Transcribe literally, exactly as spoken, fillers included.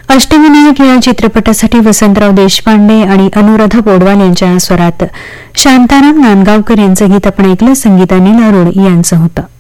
अष्टविनायक या चित्रपटासाठी वसंतराव देशपांडे आणि अनुराधा पौडवाल यांच्या स्वरात शांताराम नांदगावकर यांचं गीत आपण ऐकलं. संगीत अनिल अरोड यांचं होतं.